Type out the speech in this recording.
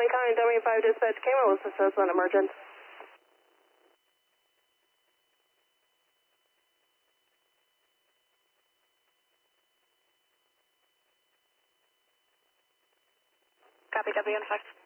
Wayne County, W5 Dispatch, camera was assessed on emergence. Copy, WN5.